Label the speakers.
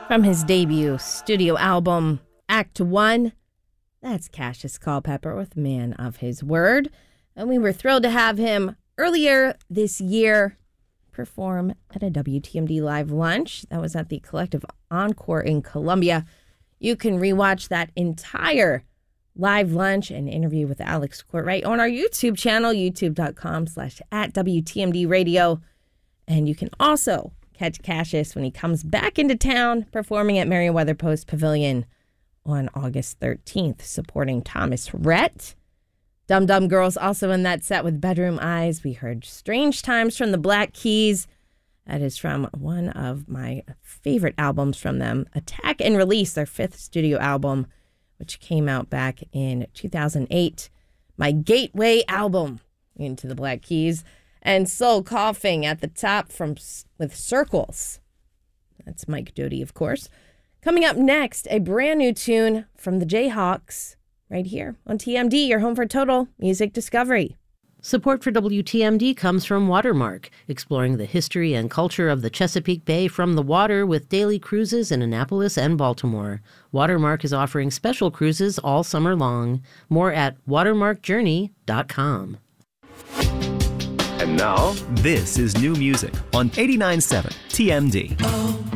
Speaker 1: From his debut studio album, Act One, that's Cassius Culpepper with Man of His Word. And we were thrilled to have him earlier this year perform at a WTMD live lunch. That was at the Collective Encore in Columbia. You can rewatch that entire live lunch and interview with Alex Courtwright on our YouTube channel, youtube.com/@WTMD Radio. And you can also catch Cassius when he comes back into town performing at Merriweather Post Pavilion on August 13th, supporting Thomas Rhett. Dum Dum Girls also in that set with Bedroom Eyes. We heard Strange Times from the Black Keys. That is from one of my favorite albums from them, Attack and Release, their 5th studio album, which came out back in 2008. My gateway album into the Black Keys. And Soul Coughing at the top with Circles. That's Mike Doughty, of course. Coming up next, a brand new tune from the Jayhawks right here on TMD, your home for total music discovery.
Speaker 2: Support for WTMD comes from Watermark, exploring the history and culture of the Chesapeake Bay from the water with daily cruises in Annapolis and Baltimore. Watermark is offering special cruises all summer long. More at watermarkjourney.com.
Speaker 3: And now,
Speaker 4: This is new music on 89.7 TMD.
Speaker 5: Oh.